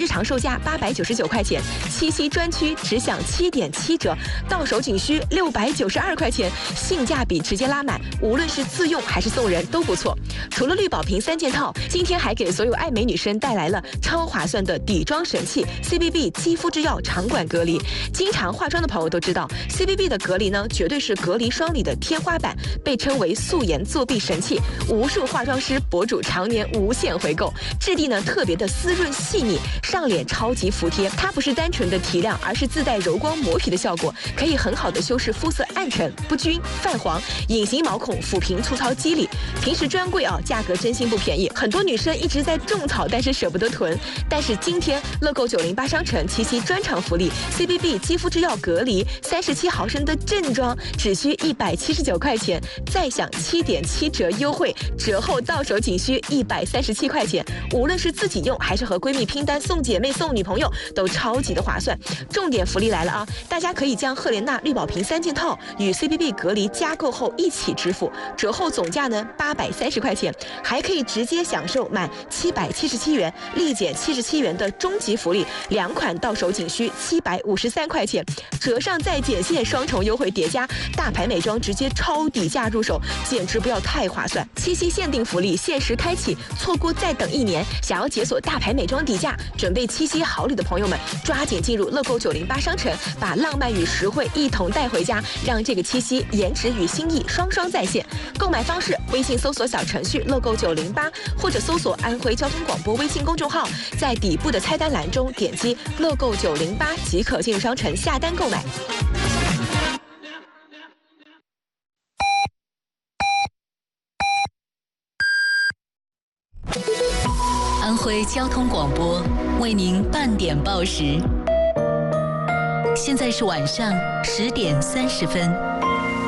日常售价899块钱，七夕专区只享7.7折，到手仅需692块钱，性价比直接拉满，无论是自用还是送人都不错。除了绿宝瓶3件套，今天还给所有爱美女生带来了超划算的底妆神器 CBB 肌肤之钥场馆隔离。经常化妆的朋友都知道 ，CBB 的隔离呢，绝对是隔离霜里的天花板，被称为素颜作弊神器，无数化妆师博主常年无限回购。质地呢特别的丝润细腻，上脸超级服帖。它不是单纯的提亮，而是自带柔光磨皮的效果，可以很好的修饰肤色暗沉、不均、泛黄、隐形毛孔，抚平粗糙肌理。平时专柜价格真心不便宜，很多女生一直在种草，但是舍不得囤。但是今天乐购908商城七夕专场福利 ，CBB 肌肤之钥隔离37毫升的正装只需179块钱，再享7.7折优惠，折后到手仅需137块钱。无论是自己用还是和闺蜜拼单送姐妹送女朋友，都超级的划算。重点福利来了啊！大家可以将赫莲娜绿宝瓶3件套与 CBB 隔离加购后一起支付，折后总价呢830块钱，还可以直接享受满777元立减77元的终极福利，2款到手仅需753块钱，折上再减线双重优惠叠加，大牌美妆直接超底价入手，简直不要太划算！七夕限定福利限时开启，错过再等1年。想要解锁大牌美妆底价，准备七夕好礼的朋友们，抓紧进入乐购908商城，把浪漫与实惠一同带回家，让这个七夕颜值与心意双双在线。购买方式：微信搜索小程序乐购908，或者搜索安徽交通广播微信公众号，在底部的菜单栏中点击乐购908即可进入商城下单购买。 安徽交通广播为您半点报时，现在是晚上10点30分。